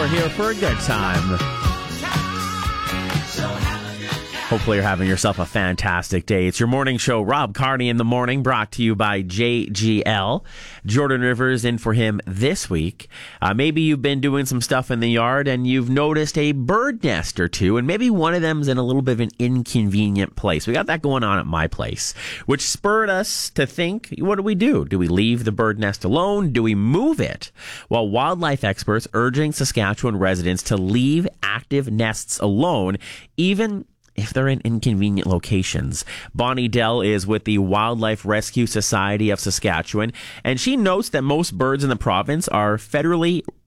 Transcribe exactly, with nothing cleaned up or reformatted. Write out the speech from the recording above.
here for a good time. Hopefully you're having yourself a fantastic day. It's your morning show, Rob Carney in the Morning, brought to you by J G L. Jordan Rivers in for him this week. Uh, maybe you've been doing some stuff in the yard and you've noticed a bird nest or two, and maybe one of them's in a little bit of an inconvenient place. We got that going on at my place, which spurred us to think, what do we do? Do we leave the bird nest alone? Do we move it? Well, wildlife experts urging Saskatchewan residents to leave active nests alone, even if they're in inconvenient locations. Bonnie Dell is with the Wildlife Rescue Society of Saskatchewan, and she notes that most birds in the province are federally